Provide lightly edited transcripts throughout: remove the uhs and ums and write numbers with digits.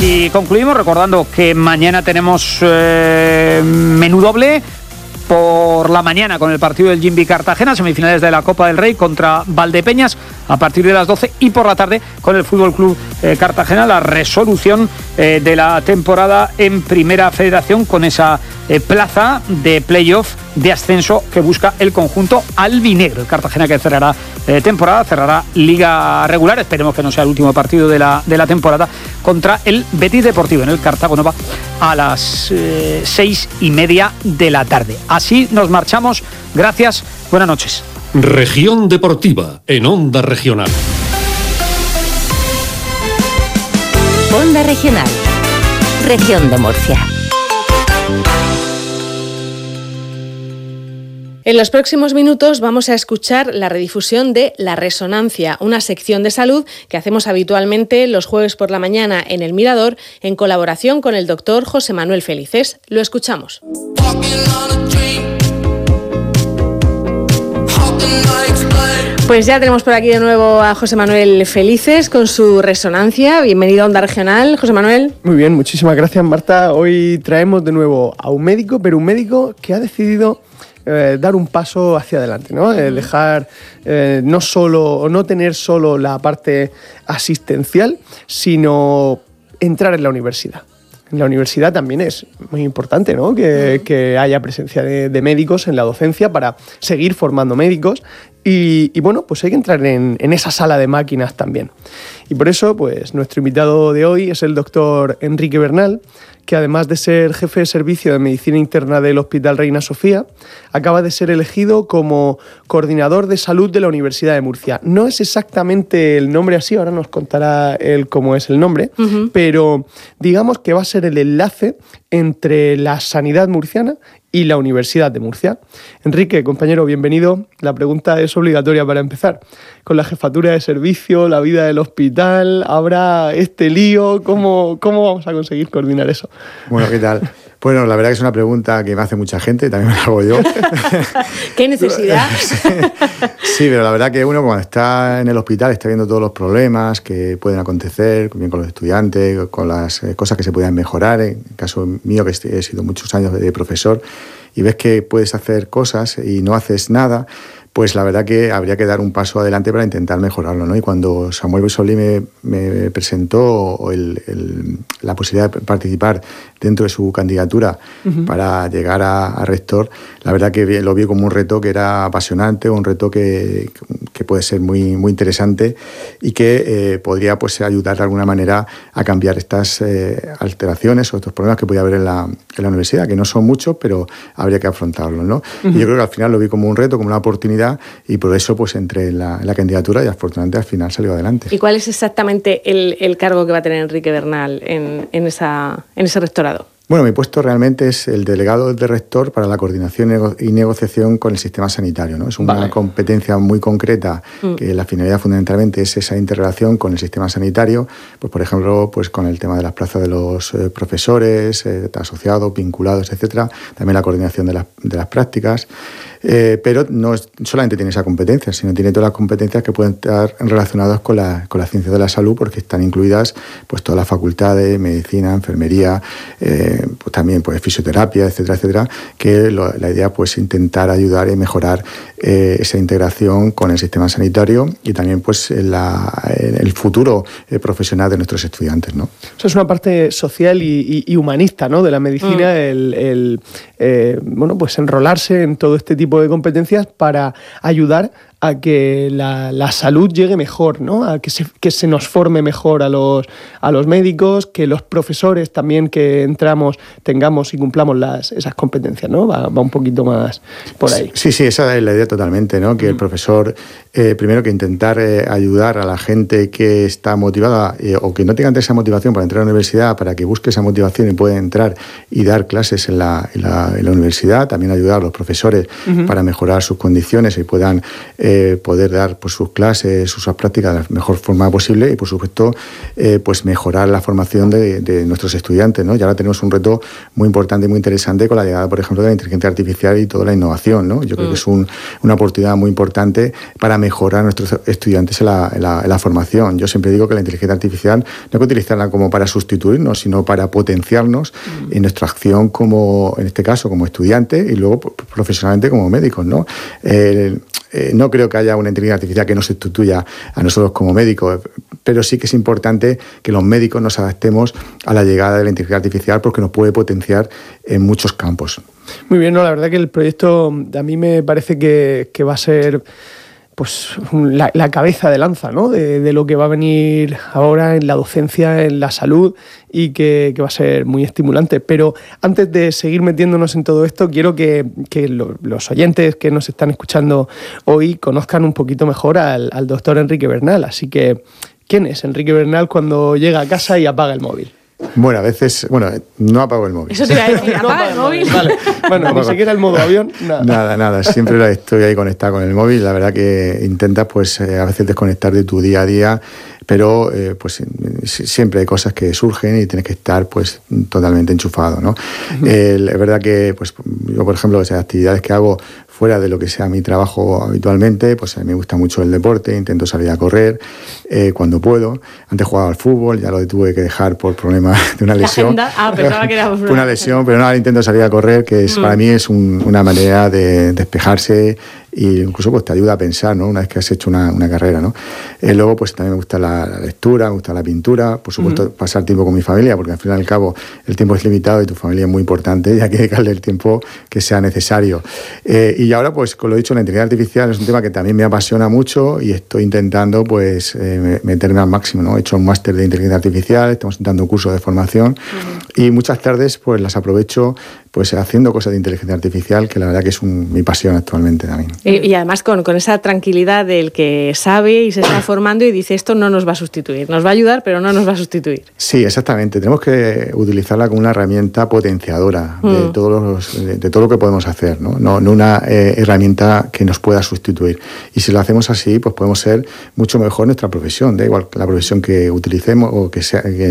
así concluimos, recordando que mañana tenemos menú doble. Por la mañana con el partido del Jimby Cartagena, semifinales de la Copa del Rey contra Valdepeñas a partir de las 12, y por la tarde con el Fútbol Club Cartagena, la resolución de la temporada en Primera Federación, con esa plaza de playoff de ascenso que busca el conjunto albinegro. El Cartagena, que cerrará temporada, cerrará liga regular, esperemos que no sea el último partido de la temporada, contra el Betis Deportivo en el Cartago Nova a las 6:30 de la tarde. Así nos marchamos. Gracias, buenas noches. Región Deportiva en Onda Regional. Onda Regional. Región de Murcia. En los próximos minutos vamos a escuchar la redifusión de La Resonancia, una sección de salud que hacemos habitualmente los jueves por la mañana en El Mirador, en colaboración con el doctor José Manuel Felices. Lo escuchamos. Pues ya tenemos por aquí de nuevo a José Manuel Felices con su Resonancia. Bienvenido a Onda Regional, José Manuel. Muy bien, muchísimas gracias, Marta. Hoy traemos de nuevo a un médico, pero un médico que ha decidido dar un paso hacia adelante, ¿no? Dejar no tener solo la parte asistencial, sino entrar en la universidad. En la universidad también es muy importante, ¿no? Que haya presencia de médicos en la docencia para seguir formando médicos y bueno, pues hay que entrar en esa sala de máquinas también. Y por eso, pues nuestro invitado de hoy es el doctor Enrique Bernal, que además de ser jefe de servicio de medicina interna del Hospital Reina Sofía, acaba de ser elegido como coordinador de salud de la Universidad de Murcia. No es exactamente el nombre así, ahora nos contará él cómo es el nombre, pero digamos que va a ser el enlace entre la sanidad murciana y la Universidad de Murcia. Enrique, compañero, bienvenido. La pregunta es obligatoria para empezar. Con la jefatura de servicio, la vida del hospital, ¿habrá este lío? ¿Cómo vamos a conseguir coordinar eso? Bueno, ¿qué tal? Bueno, la verdad que es una pregunta que me hace mucha gente, también me la hago yo. ¿Qué necesidad? Sí, pero la verdad que uno cuando está en el hospital está viendo todos los problemas que pueden acontecer, bien con los estudiantes, con las cosas que se puedan mejorar. En el caso mío, que he sido muchos años de profesor, y ves que puedes hacer cosas y no haces nada, pues la verdad que habría que dar un paso adelante para intentar mejorarlo, ¿no? Y cuando Samuel Bussolí me presentó la posibilidad de participar dentro de su candidatura para llegar a rector, la verdad que lo vi como un reto que era apasionante, un reto que puede ser muy, muy interesante y que podría pues ayudar de alguna manera a cambiar estas alteraciones o estos problemas que podía haber en la universidad, que no son muchos, pero habría que afrontarlos, ¿no? Y yo creo que al final lo vi como un reto, como una oportunidad, y por eso pues entré en la candidatura y afortunadamente al final salió adelante. ¿Y cuál es exactamente el cargo que va a tener Enrique Bernal en ese rectorado? Bueno, mi puesto realmente es el delegado de rector para la coordinación y negociación con el sistema sanitario, ¿no? Es una competencia muy concreta que la finalidad fundamentalmente es esa interrelación con el sistema sanitario, pues por ejemplo, pues con el tema de las plazas de los profesores, asociados, vinculados, etcétera, también la coordinación de las prácticas, pero no solamente tiene esa competencia, sino tiene todas las competencias que pueden estar relacionadas con la ciencia de la salud, porque están incluidas pues todas las facultades, medicina, enfermería, pues también pues fisioterapia, etcétera, etcétera, que la idea pues intentar ayudar y mejorar esa integración con el sistema sanitario y también pues el futuro profesional de nuestros estudiantes, ¿no? O sea, es una parte social y humanista, ¿no?, de la medicina, bueno, pues enrolarse en todo este tipo de competencias para ayudar a que la salud llegue mejor, ¿no? A que se nos forme mejor a los médicos, que los profesores también que entramos tengamos y cumplamos esas competencias, ¿no? Va un poquito más por ahí. Sí, esa es la idea totalmente, ¿no? Que el profesor, primero que intentar ayudar a la gente que está motivada o que no tenga esa motivación para entrar a la universidad, para que busque esa motivación y pueda entrar y dar clases en la universidad, también ayudar a los profesores para mejorar sus condiciones y puedan poder dar pues, sus clases, sus prácticas de la mejor forma posible y, por supuesto, pues mejorar la formación de nuestros estudiantes, ¿no? Y ahora tenemos un reto muy importante y muy interesante con la llegada, por ejemplo, de la inteligencia artificial y toda la innovación, ¿no? Yo creo que es una oportunidad muy importante para mejorar a nuestros estudiantes en la formación. Yo siempre digo que la inteligencia artificial no hay que utilizarla como para sustituirnos, sino para potenciarnos en nuestra acción como, en este caso, como estudiantes y luego profesionalmente como médicos, ¿no? No creo que haya una inteligencia artificial que nos sustituya a nosotros como médicos, pero sí que es importante que los médicos nos adaptemos a la llegada de la inteligencia artificial porque nos puede potenciar en muchos campos. Muy bien, ¿no? La verdad que el proyecto a mí me parece que va a ser pues la cabeza de lanza, ¿no? de lo que va a venir ahora en la docencia, en la salud, y que va a ser muy estimulante. Pero antes de seguir metiéndonos en todo esto, quiero que los oyentes que nos están escuchando hoy conozcan un poquito mejor al doctor Enrique Bernal. Así que, ¿quién es Enrique Bernal cuando llega a casa y apaga el móvil? Bueno, a veces, no apago el móvil. Eso te iba a decir, apaga el móvil. Vale. Bueno, ni siquiera el modo avión, nada. Nada, siempre estoy ahí conectado con el móvil. La verdad que intentas, pues, a veces desconectar de tu día a día, pero pues siempre hay cosas que surgen y tienes que estar, pues, totalmente enchufado, ¿no? Es verdad que, pues, yo, por ejemplo, esas actividades que hago fuera de lo que sea mi trabajo habitualmente, pues a mí me gusta mucho el deporte, intento salir a correr cuando puedo. Antes jugaba al fútbol, ya lo tuve que dejar por problemas de una lesión. Pensaba que era una lesión, pero nada, intento salir a correr, que para mí es una manera de despejarse y incluso pues te ayuda a pensar, ¿no? Una vez que has hecho una carrera, ¿no? Luego pues también me gusta la lectura, me gusta la pintura, por supuesto pasar tiempo con mi familia, porque al fin y al cabo el tiempo es limitado y tu familia es muy importante y hay que dedicarle el tiempo que sea necesario. Y ahora, pues, como lo he dicho, la inteligencia artificial es un tema que también me apasiona mucho y estoy intentando, pues, meterme al máximo, ¿no? He hecho un máster de inteligencia artificial, estamos dando cursos de formación y muchas tardes, pues, las aprovecho, pues, haciendo cosas de inteligencia artificial, que la verdad que es mi pasión actualmente también. Y además con esa tranquilidad del que sabe y se está formando y dice, esto no nos va a sustituir, nos va a ayudar, pero no nos va a sustituir. Sí, exactamente. Tenemos que utilizarla como una herramienta potenciadora de todo lo que podemos hacer, ¿no? No una herramienta que nos pueda sustituir. Y si lo hacemos así, pues podemos ser mucho mejor nuestra profesión, da igual la profesión que utilicemos o que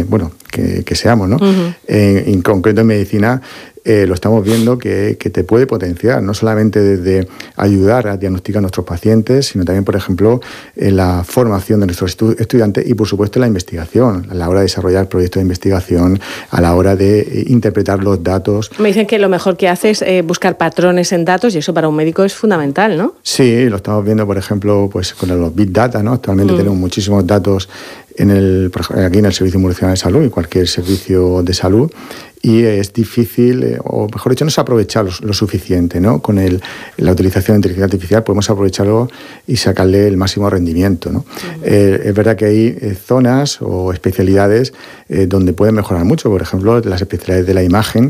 seamos, ¿no? En concreto en medicina, lo estamos viendo que te puede potenciar, no solamente desde ayudar a diagnosticar a nuestros pacientes, sino también, por ejemplo, en la formación de nuestros estudiantes y, por supuesto, en la investigación, a la hora de desarrollar proyectos de investigación, a la hora de interpretar los datos. Me dicen que lo mejor que hace es buscar patrones en datos y eso para un médico es fundamental, ¿no? Sí, lo estamos viendo, por ejemplo, pues con los Big Data, ¿no? Actualmente tenemos muchísimos datos aquí en el Servicio Murciano de Salud y cualquier servicio de salud, y es difícil, o mejor dicho, no se aprovecha lo suficiente, ¿no? Con la utilización de inteligencia artificial podemos aprovecharlo y sacarle el máximo rendimiento, ¿no? Es verdad que hay zonas o especialidades donde pueden mejorar mucho, por ejemplo, las especialidades de la imagen,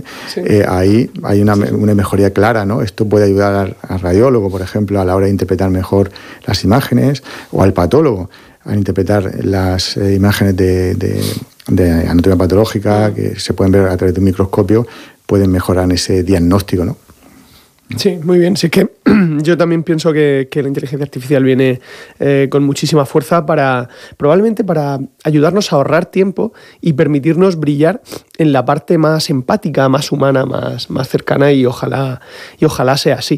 ahí hay una mejoría clara, ¿no? Esto puede ayudar al radiólogo, por ejemplo, a la hora de interpretar mejor las imágenes, o al patólogo a interpretar las imágenes de anatomía patológica que se pueden ver a través de un microscopio, pueden mejorar ese diagnóstico, ¿no? Sí, muy bien. Sí, es que yo también pienso que la inteligencia artificial viene con muchísima fuerza probablemente para ayudarnos a ahorrar tiempo y permitirnos brillar en la parte más empática, más humana, más cercana, y ojalá sea así.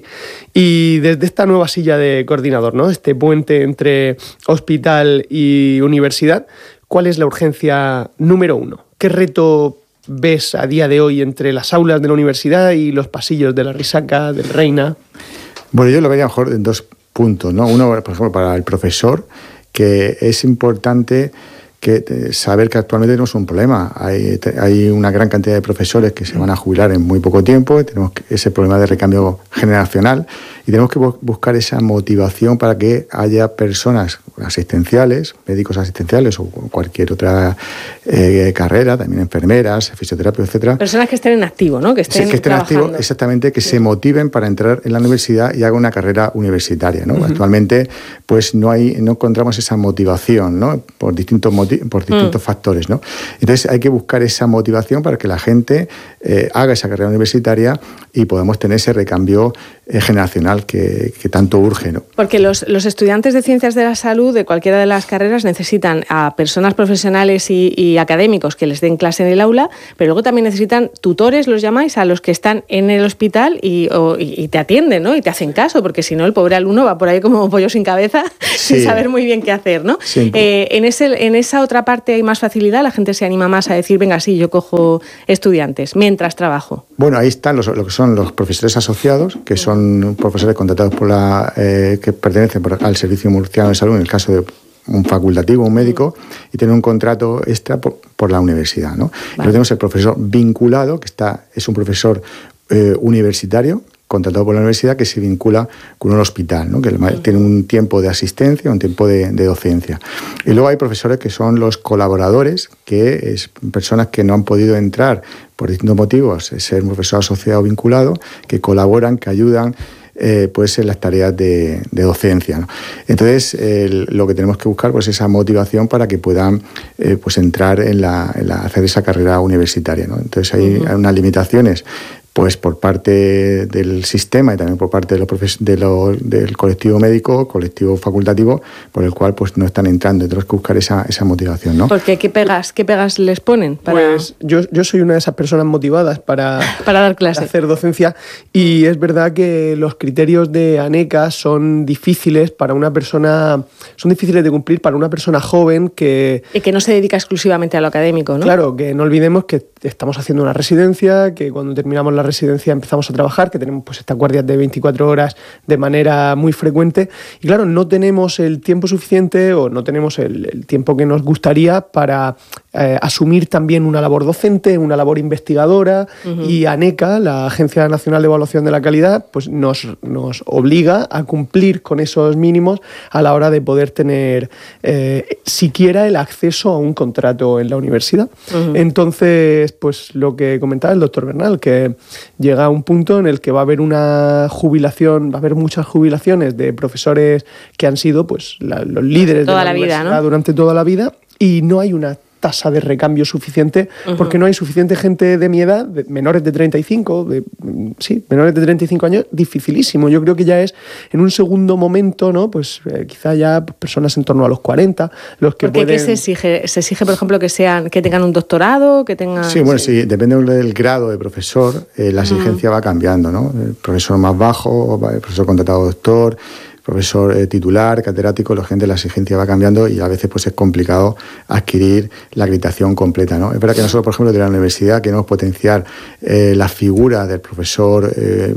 Y desde esta nueva silla de coordinador, ¿no? Este puente entre hospital y universidad, ¿cuál es la urgencia número 1? ¿Qué reto ves a día de hoy entre las aulas de la universidad y los pasillos de la Risaca, del Reina? Bueno, yo lo vería mejor en 2 puntos, ¿no? Uno, por ejemplo, para el profesor, que es importante saber que actualmente tenemos un problema. Hay una gran cantidad de profesores que se van a jubilar en muy poco tiempo, tenemos ese problema de recambio generacional y tenemos que buscar esa motivación para que haya personas asistenciales, médicos asistenciales o cualquier otra carrera, también enfermeras, fisioterapia, etcétera. Personas que estén en activo, ¿no? Que estén en activo, exactamente, que se motiven para entrar en la universidad y hagan una carrera universitaria, ¿no? Actualmente, pues no encontramos esa motivación, ¿no? Por distintos factores, ¿no? Entonces hay que buscar esa motivación para que la gente haga esa carrera universitaria y podamos tener ese recambio generacional que tanto urge, ¿no? Porque los estudiantes de ciencias de la salud de cualquiera de las carreras necesitan a personas profesionales y académicos que les den clase en el aula, pero luego también necesitan tutores, los llamáis, a los que están en el hospital y te atienden, ¿no? Y te hacen caso, porque si no el pobre alumno va por ahí como pollo sin cabeza, sin saber muy bien qué hacer, ¿no? En esa otra parte hay más facilidad, la gente se anima más a decir, venga, sí, yo cojo estudiantes mientras trabajo. Bueno, ahí están lo que son los profesores asociados, que son profesores contratados que pertenecen al Servicio Murciano de Salud, en el caso de un facultativo, un médico, y tienen un contrato extra por la universidad, ¿no? Vale. Y luego tenemos el profesor vinculado, que es un profesor universitario, contratado por la universidad, que se vincula con un hospital, ¿no? Que tiene un tiempo de asistencia, un tiempo de docencia. Y luego hay profesores que son los colaboradores, que es personas que no han podido entrar por distintos motivos, ser un profesor asociado vinculado, que colaboran, que ayudan, pues en las tareas de docencia, ¿no? Entonces, lo que tenemos que buscar pues esa motivación para que puedan pues entrar en hacer esa carrera universitaria, ¿no? Entonces hay unas limitaciones pues por parte del sistema y también por parte del colectivo médico, colectivo facultativo, por el cual pues no están entrando. Tenemos que buscar esa motivación, ¿no? Porque ¿qué pegas les ponen? Pues yo soy una de esas personas motivadas para dar clase, para hacer docencia, y es verdad que los criterios de ANECA son difíciles para una persona, son difíciles de cumplir para una persona joven que... Y que no se dedica exclusivamente a lo académico, ¿no? Claro, que no olvidemos que estamos haciendo una residencia, que cuando terminamos la residencia empezamos a trabajar, que tenemos pues estas guardias de 24 horas de manera muy frecuente, y claro, no tenemos el tiempo suficiente o no tenemos el tiempo que nos gustaría para asumir también una labor docente, una labor investigadora, y ANECA, la Agencia Nacional de Evaluación de la Calidad, pues nos obliga a cumplir con esos mínimos a la hora de poder tener siquiera el acceso a un contrato en la universidad. Entonces, pues lo que comentaba el doctor Bernal, que llega a un punto en el que va a haber una jubilación, va a haber muchas jubilaciones de profesores que han sido pues los líderes toda de la universidad, universidad, ¿no? Durante toda la vida, y no hay una tasa de recambio suficiente, porque no hay suficiente gente de mi edad, menores de 35, menores de 35 años, dificilísimo. Yo creo que ya es en un segundo momento, ¿no? Pues quizá ya personas en torno a los 40, los que porque pueden... ¿qué se exige? ¿Se exige, por ejemplo, que tengan un doctorado, que tengan...? Sí, bueno, sí, depende del grado de profesor, la exigencia va cambiando, ¿no? El profesor más bajo, el profesor contratado doctor, profesor titular, catedrático, la exigencia va cambiando y a veces pues es complicado adquirir la acreditación completa, ¿no? Es verdad que nosotros, por ejemplo, de la universidad queremos potenciar la figura del profesor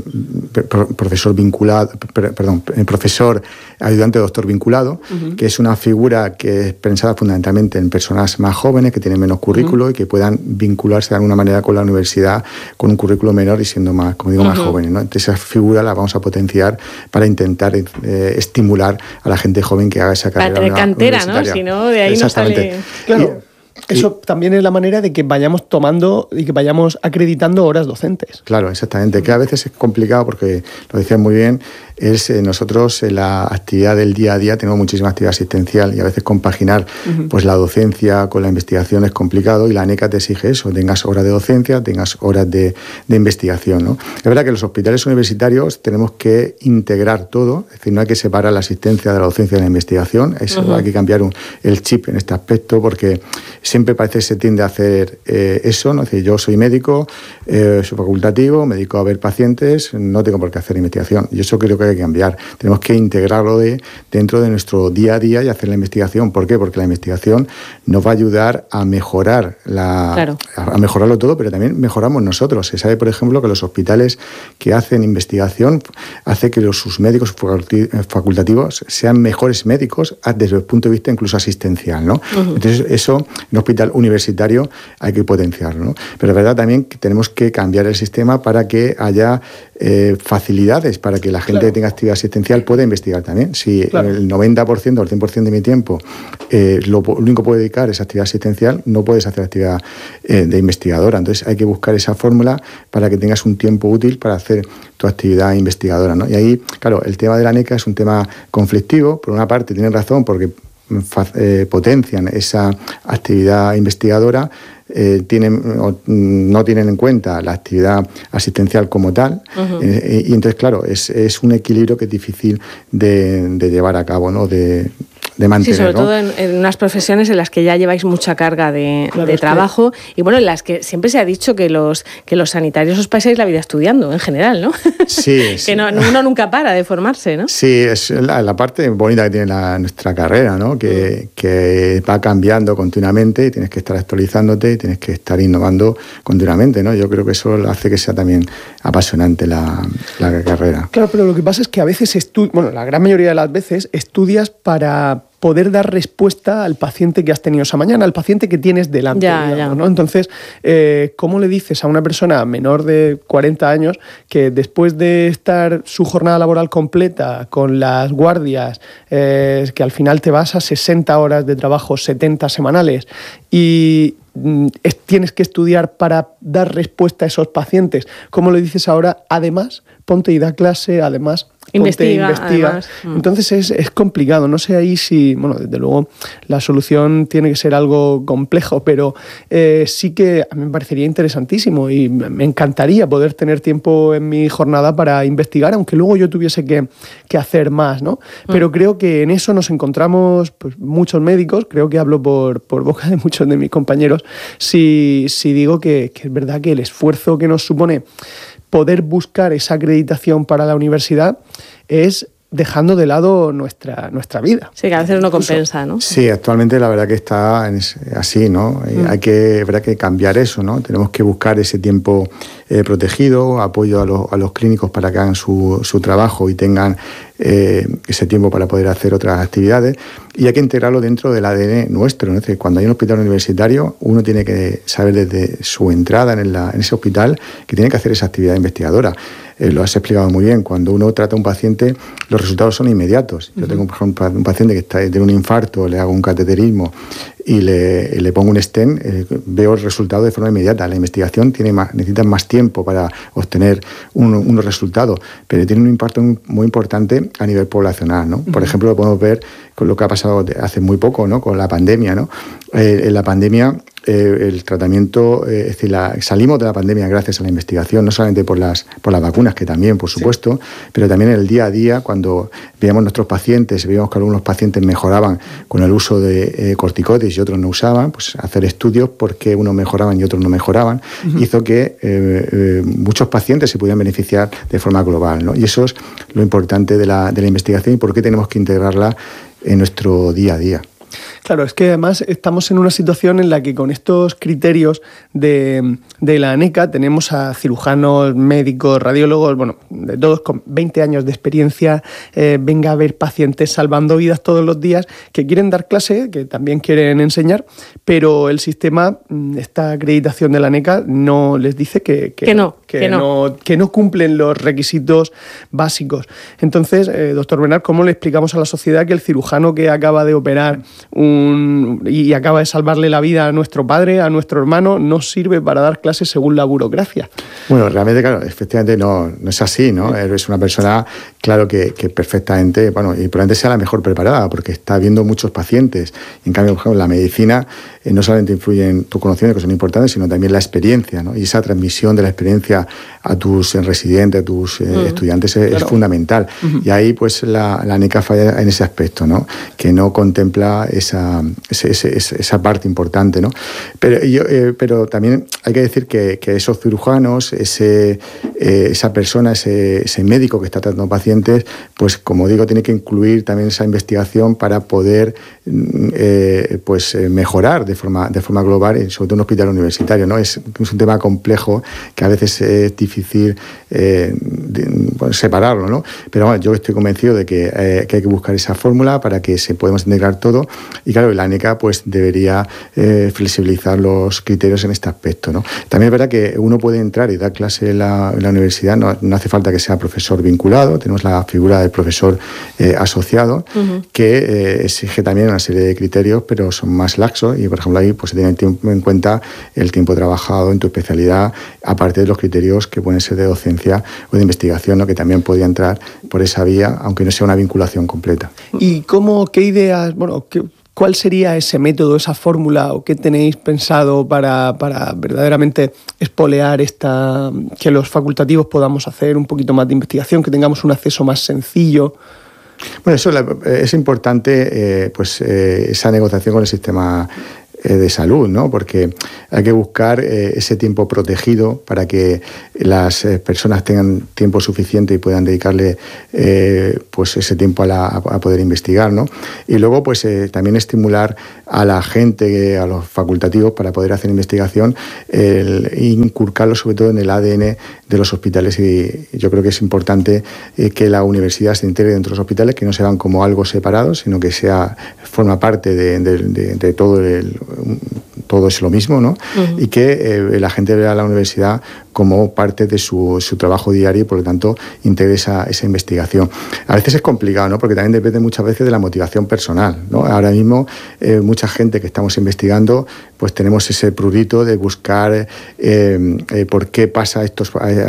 profesor ayudante doctor vinculado, que es una figura que es pensada fundamentalmente en personas más jóvenes, que tienen menos currículo y que puedan vincularse de alguna manera con la universidad con un currículo menor y siendo más, como digo, más jóvenes, ¿no? Entonces esa figura la vamos a potenciar para intentar estimular a la gente joven que haga esa carrera. Para tener cantera, ¿no? Si no, de ahí no sale... Claro. Eso también es la manera de que vayamos tomando y que vayamos acreditando horas docentes. Claro, exactamente. Que a veces es complicado porque, lo decías muy bien, nosotros en la actividad del día a día tenemos muchísima actividad asistencial y a veces compaginar pues la docencia con la investigación es complicado, y la ANECA te exige eso, tengas horas de docencia, tengas horas de investigación, ¿no? Es verdad que en los hospitales universitarios tenemos que integrar todo, es decir, no hay que separar la asistencia de la docencia de la investigación, hay que cambiar el chip en este aspecto, porque siempre parece que se tiende a hacer eso, ¿no? Es decir, yo soy médico, soy facultativo, me dedico a ver pacientes, no tengo por qué hacer investigación, y eso creo que hay que cambiar. Tenemos que integrarlo dentro de nuestro día a día y hacer la investigación. ¿Por qué? Porque la investigación nos va a ayudar a mejorar a mejorarlo todo, pero también mejoramos nosotros. Se sabe, por ejemplo, que los hospitales que hacen investigación hace que sus médicos facultativos sean mejores médicos desde el punto de vista incluso asistencial, ¿no? Entonces eso en un hospital universitario hay que potenciarlo, ¿no? Pero es verdad también que tenemos que cambiar el sistema para que haya facilidades para que la gente que tenga actividad asistencial pueda investigar también. Si el 90% o el 100% de mi tiempo lo único que puedo dedicar es actividad asistencial, no puedes hacer actividad de investigadora. Entonces hay que buscar esa fórmula para que tengas un tiempo útil para hacer tu actividad investigadora, ¿no? Y ahí, claro, el tema de la ANECA es un tema conflictivo. Por una parte, tienen razón porque potencian esa actividad investigadora, no tienen en cuenta la actividad asistencial como tal. Y entonces, claro, es un equilibrio que es difícil de llevar a cabo, ¿no? De mantener, sí, sobre ¿no? todo en unas profesiones en las que ya lleváis mucha carga de trabajo y bueno, en las que siempre se ha dicho que los sanitarios os pasáis la vida estudiando en general, ¿no? Sí. Que uno nunca para de formarse, ¿no? Sí, es la parte bonita que tiene nuestra carrera, ¿no? Que va cambiando continuamente y tienes que estar actualizándote y tienes que estar innovando continuamente, ¿no? Yo creo que eso hace que sea también apasionante la carrera. Claro, pero lo que pasa es que a veces la gran mayoría de las veces estudias para poder dar respuesta al paciente que has tenido esa mañana, al paciente que tienes delante, digamos, ¿no? Entonces, ¿cómo le dices a una persona menor de 40 años que después de estar su jornada laboral completa con las guardias, que al final te vas a 60 horas de trabajo, 70 semanales, y tienes que estudiar para dar respuesta a esos pacientes? ¿Cómo le dices ahora, además, ponte y da clase, además, investiga? Además. Entonces es complicado. No sé ahí si, desde luego la solución tiene que ser algo complejo, pero sí que a mí me parecería interesantísimo y me encantaría poder tener tiempo en mi jornada para investigar, aunque luego yo tuviese que hacer más, ¿no? Pero creo que en eso nos encontramos pues, muchos médicos, creo que hablo por boca de muchos de mis compañeros, si digo que es verdad que el esfuerzo que nos supone poder buscar esa acreditación para la universidad es dejando de lado nuestra vida. Sí, que a veces no compensa, ¿no? Sí, actualmente la verdad que está así, ¿no? Hay que cambiar eso, ¿no? Tenemos que buscar ese tiempo protegido, apoyo a los clínicos para que hagan su trabajo y tengan ese tiempo para poder hacer otras actividades, y hay que integrarlo dentro del ADN nuestro, ¿no? Es decir, cuando hay un hospital universitario, uno tiene que saber desde su entrada en ese hospital que tiene que hacer esa actividad investigadora. Lo has explicado muy bien. Cuando uno trata a un paciente, los resultados son inmediatos. Yo tengo, por ejemplo, un paciente que tiene un infarto, le hago un cateterismo y le pongo un stent, veo el resultado de forma inmediata. La investigación necesita más tiempo para obtener unos resultados, pero tiene un impacto muy importante a nivel poblacional, ¿no? Por ejemplo, lo podemos ver con lo que ha pasado hace muy poco, ¿no? Con la pandemia, ¿no? En la pandemia, el tratamiento, es decir, salimos de la pandemia gracias a la investigación, no solamente por las vacunas, que también, por supuesto, pero también en el día a día, cuando veíamos nuestros pacientes, veíamos que algunos pacientes mejoraban con el uso de corticoides y otros no usaban, pues hacer estudios por qué unos mejoraban y otros no mejoraban, hizo que muchos pacientes se pudieran beneficiar de forma global, ¿no? Y eso es lo importante de la investigación y por qué tenemos que integrarla en nuestro día a día. Claro, es que además estamos en una situación en la que con estos criterios de la ANECA tenemos a cirujanos, médicos, radiólogos, de todos con 20 años de experiencia, venga a ver pacientes salvando vidas todos los días, que quieren dar clase, que también quieren enseñar, pero el sistema, esta acreditación de la ANECA, no les dice que no cumplen los requisitos básicos. Entonces, doctor Bernat, ¿cómo le explicamos a la sociedad que el cirujano que acaba de operar y acaba de salvarle la vida a nuestro padre, a nuestro hermano, no sirve para dar clases según la burocracia? Bueno, realmente, claro, efectivamente no es así, ¿no? Es una persona, claro, que perfectamente, y probablemente sea la mejor preparada, porque está viendo muchos pacientes. En cambio, por ejemplo, la medicina no solamente influye en tus conocimientos, que son importantes, sino también la experiencia, ¿no? Y esa transmisión de la experiencia a tus residentes, a tus estudiantes es fundamental. Y ahí, pues, la ANECA falla en ese aspecto, ¿no? Que no contempla esa parte importante, ¿no? Pero también hay que decir que esos cirujanos, esa persona, ese médico que está tratando pacientes, pues como digo, tiene que incluir también esa investigación para poder mejorar de forma global, y sobre todo en un hospital universitario, ¿no? Es un tema complejo que a veces es difícil separarlo, ¿no? Pero bueno, yo estoy convencido de que hay que buscar esa fórmula para que podamos integrar todo. Y claro, la ANECA pues debería flexibilizar los criterios en este aspecto, ¿no? También es verdad que uno puede entrar y dar clase en la universidad, no hace falta que sea profesor vinculado, tenemos la figura del profesor asociado, que exige también una serie de criterios, pero son más laxos, y por ejemplo ahí pues se tiene en cuenta el tiempo trabajado en tu especialidad, aparte de los criterios que pueden ser de docencia o de investigación, ¿no? Que también podría entrar por esa vía, aunque no sea una vinculación completa. ¿Y qué ideas, ¿Cuál sería ese método, esa fórmula, o qué tenéis pensado para verdaderamente espolear que los facultativos podamos hacer un poquito más de investigación, que tengamos un acceso más sencillo? Bueno, eso es importante, esa negociación con el sistema de salud, ¿no? Porque hay que buscar ese tiempo protegido para que las personas tengan tiempo suficiente y puedan dedicarle pues ese tiempo a poder investigar, ¿no? Y luego pues también estimular a la gente, a los facultativos, para poder hacer investigación, inculcarlo sobre todo en el ADN de los hospitales. Y yo creo que es importante que la universidad se integre dentro de los hospitales, que no se vean como algo separado, sino que forma parte de todo es lo mismo, ¿no? Uh-huh. Y que la gente vea a la universidad como parte de su trabajo diario y, por lo tanto, integre esa investigación. A veces es complicado, ¿no? Porque también depende muchas veces de la motivación personal, ¿no? Ahora mismo, mucha gente que estamos investigando, pues tenemos ese prurito de buscar por qué pasa esto,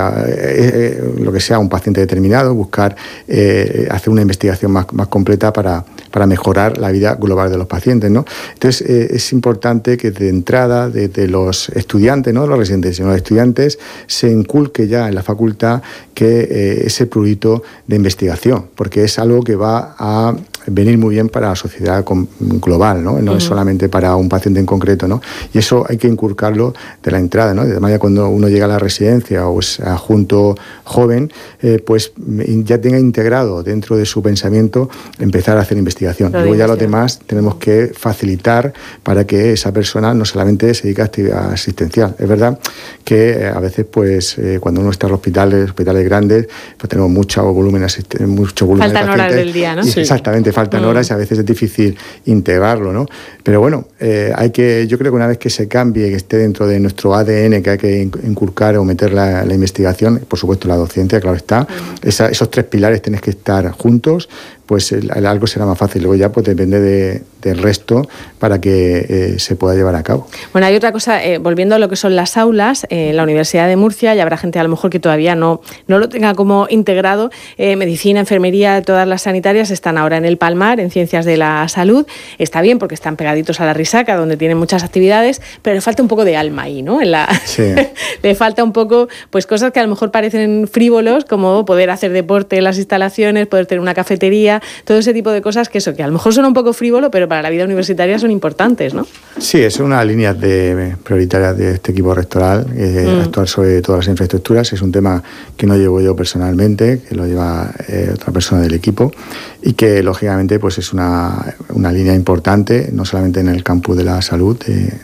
lo que sea, un paciente determinado, buscar hacer una investigación más completa para mejorar la vida global de los pacientes, ¿no? Entonces, es importante que de entrada, de los estudiantes, no los residentes, sino los estudiantes, se inculque ya en la facultad que ese prurito de investigación, porque es algo que va a venir muy bien para la sociedad global, ¿no? No es solamente para un paciente en concreto, ¿no? Y eso hay que inculcarlo de la entrada, ¿no? De manera que cuando uno llega a la residencia o es adjunto joven, pues ya tenga integrado dentro de su pensamiento empezar a hacer investigación. Luego ya los demás tenemos que facilitar para que esa persona no solamente se dedique a actividad asistencial. Es verdad que a veces, pues, cuando uno está en hospitales grandes, pues tenemos mucho volumen de pacientes. Faltan horas del día, ¿no? Sí. Exactamente, faltan horas y a veces es difícil integrarlo, ¿no? Pero bueno, yo creo que una vez que se cambie, que esté dentro de nuestro ADN, que hay que inculcar o meter la investigación, por supuesto la docencia, claro está, esos tres pilares tienen que estar juntos, pues algo será más fácil. Luego ya pues depende del resto para que se pueda llevar a cabo. Bueno, hay otra cosa, volviendo a lo que son las aulas, en la Universidad de Murcia, y habrá gente a lo mejor que todavía no lo tenga como integrado. Medicina, enfermería, todas las sanitarias están ahora en el Palmar, en Ciencias de la Salud. Está bien porque están pegaditos a la Risaca, donde tienen muchas actividades, pero le falta un poco de alma ahí, ¿no? Sí. Le falta un poco, pues cosas que a lo mejor parecen frívolos, como poder hacer deporte en las instalaciones, poder tener una cafetería, todo ese tipo de cosas que a lo mejor son un poco frívolo, pero para la vida universitaria son importantes, ¿no? Sí, es una línea prioritarias de este equipo rectoral, actuar sobre todas las infraestructuras. Es un tema que no llevo yo personalmente, que lo lleva otra persona del equipo, y que lógicamente pues es una línea importante, no solamente en el campus de la salud,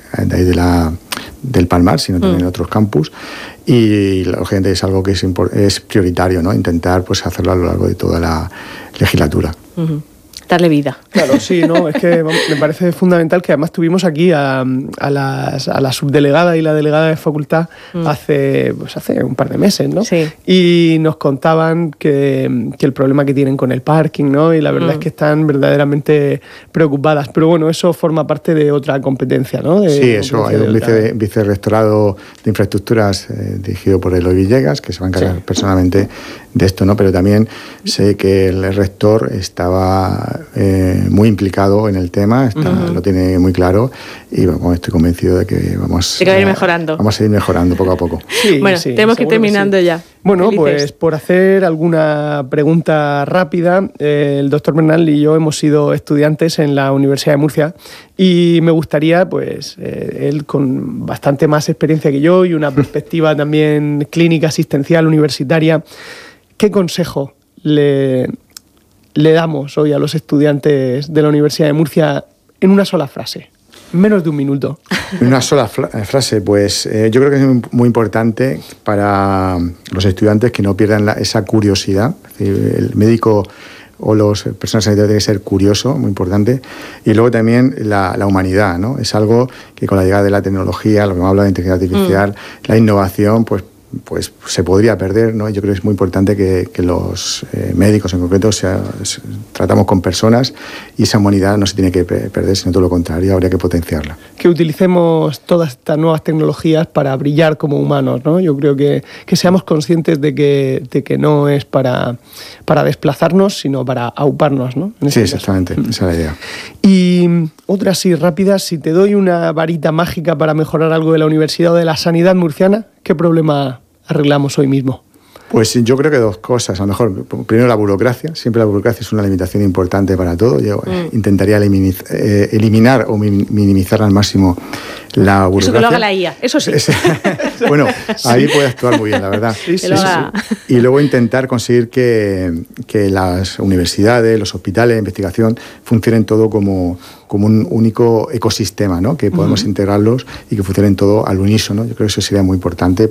del Palmar, sino también en otros campus. Y lógicamente es algo que es prioritario, ¿no? Intentar pues hacerlo a lo largo de toda la legislatura. Darle vida. Claro, sí, no, es que me parece fundamental que además tuvimos aquí a la subdelegada y la delegada de facultad hace un par de meses, ¿no? Sí. Y nos contaban que el problema que tienen con el parking, ¿no? Y la verdad es que están verdaderamente preocupadas. Pero bueno, eso forma parte de otra competencia, ¿no? Sí, eso. Hay un vicerrectorado de infraestructuras dirigido por Eloy Villegas, que se va a encargar personalmente de esto, ¿no? Pero también sé que el rector estaba muy implicado en el tema, lo tiene muy claro, y bueno, estoy convencido de que vamos a ir mejorando. Vamos a ir mejorando poco a poco. Sí, bueno, tenemos que ir terminando ya. Bueno, pues por hacer alguna pregunta rápida, el doctor Bernal y yo hemos sido estudiantes en la Universidad de Murcia y me gustaría, pues, él con bastante más experiencia que yo y una perspectiva también clínica, asistencial, universitaria, ¿qué consejo le damos hoy a los estudiantes de la Universidad de Murcia en una sola frase? Menos de un minuto. En una sola frase, pues yo creo que es muy importante para los estudiantes que no pierdan esa curiosidad. El médico o las personas sanitarias tienen que ser curioso, muy importante. Y luego también la humanidad, ¿no? Es algo que con la llegada de la tecnología, lo que hemos hablado de inteligencia artificial, la innovación, pues pues se podría perder, ¿no? Yo creo que es muy importante que los médicos en concreto tratamos con personas y esa humanidad no se tiene que perder, sino todo lo contrario, habría que potenciarla. Que utilicemos todas estas nuevas tecnologías para brillar como humanos, ¿no? Yo creo que seamos conscientes de que no es para desplazarnos, sino para auparnos, ¿no? Sí, exactamente, esa es la idea. Y otra así rápida, si te doy una varita mágica para mejorar algo de la universidad o de la sanidad murciana, ¿qué problema arreglamos hoy mismo? Pues yo creo que dos cosas. A lo mejor, primero la burocracia. Siempre la burocracia es una limitación importante para todo. Yo intentaría eliminar o minimizar al máximo la burocracia. Eso que lo haga la IA, eso sí. Bueno, ahí puede actuar muy bien, la verdad. Sí. Y luego intentar conseguir que las universidades, los hospitales de investigación funcionen todo como un único ecosistema, ¿no? Que podemos integrarlos y que funcionen todo al unísono. Yo creo que eso sería muy importante